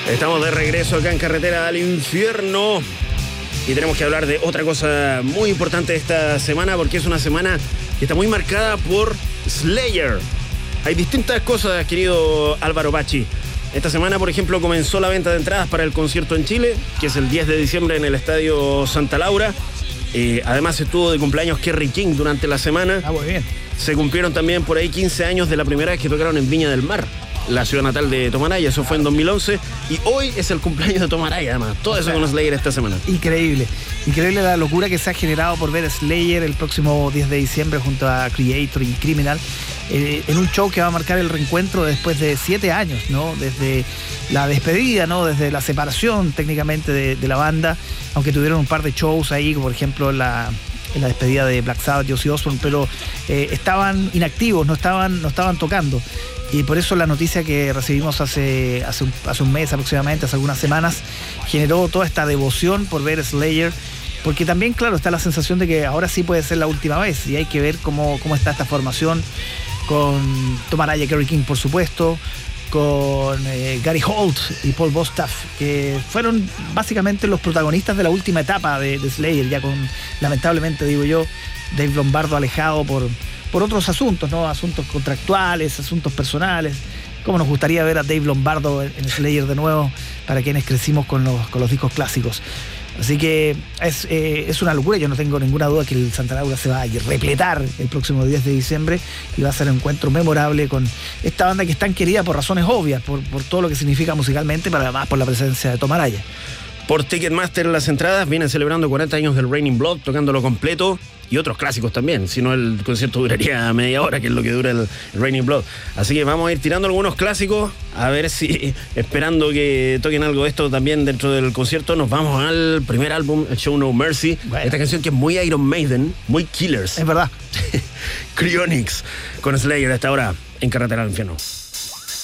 Estamos de regreso acá en Carretera al Infierno y tenemos que hablar de otra cosa muy importante esta semana, porque es una semana que está muy marcada por Slayer. Hay distintas cosas, querido Álvaro Bacci. Esta semana, por ejemplo, comenzó la venta de entradas para el concierto en Chile, que es el 10 de diciembre en el Estadio Santa Laura. Además estuvo de cumpleaños Kerry King durante la semana. Muy bien. Se cumplieron también por ahí 15 años de la primera vez que tocaron en Viña del Mar, la ciudad natal de Tom Araya. Eso fue en 2011 y hoy es el cumpleaños de Tom Araya, además. Todo eso con Slayer esta semana. Increíble la locura que se ha generado por ver a Slayer el próximo 10 de diciembre junto a Creator y Criminal en un show que va a marcar el reencuentro después de 7 años, ¿no? Desde la despedida, ¿no? Desde la separación técnicamente de la banda, aunque tuvieron un par de shows ahí, por ejemplo en la despedida de Black Sabbath y Ozzy Osbourne, pero estaban inactivos, no estaban tocando. Y por eso la noticia que recibimos hace un mes aproximadamente, hace algunas semanas, generó toda esta devoción por ver Slayer, porque también, claro, está la sensación de que ahora sí puede ser la última vez, y hay que ver cómo está esta formación, con Tom Araya, Kerry King, por supuesto, con Gary Holt y Paul Bostaph, que fueron básicamente los protagonistas de la última etapa de Slayer, ya con, lamentablemente digo yo, Dave Lombardo alejado por otros asuntos, ¿no? Asuntos contractuales, asuntos personales. Cómo nos gustaría ver a Dave Lombardo en Slayer de nuevo, para quienes crecimos con los discos clásicos. Así que es una locura. Yo no tengo ninguna duda que el Santa Laura se va a repletar el próximo 10 de diciembre y va a ser un encuentro memorable con esta banda que es tan querida por razones obvias, por todo lo que significa musicalmente, pero además por la presencia de Tom Araya. Por Ticketmaster las entradas vienen celebrando 40 años del Raining Blood, tocándolo completo, y otros clásicos también, si no el concierto duraría media hora, que es lo que dura el Raining Blood. Así que vamos a ir tirando algunos clásicos, a ver si, esperando que toquen algo de esto también dentro del concierto, nos vamos al primer álbum, el Show No Mercy. Bueno. Esta canción que es muy Iron Maiden, muy Killers. Es verdad. Cryonics, con Slayer hasta ahora en Carretera al Infierno.